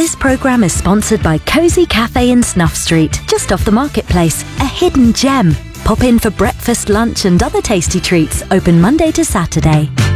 This programme is sponsored by Cosy Cafe in Snuff Street, just off the marketplace, a hidden gem. Pop in for breakfast, lunch and other tasty treats, open Monday to Saturday.